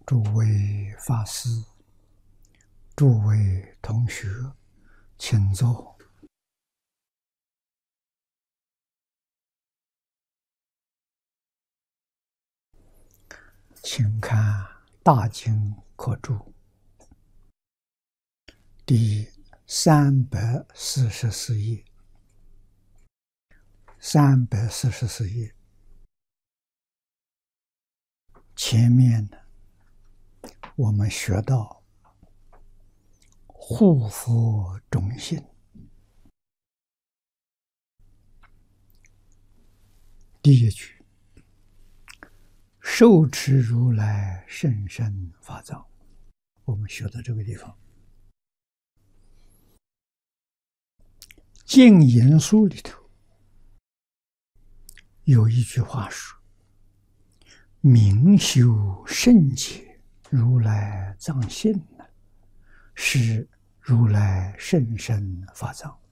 诸位法师、诸位同学，请坐。请看《大经科注》第344页。344页前面呢，我们学到护佛种性，第一句受持如来甚深法藏，我们学到这个地方。净言书里头有一句话说：明修圣解如来藏性，是如来甚深法藏。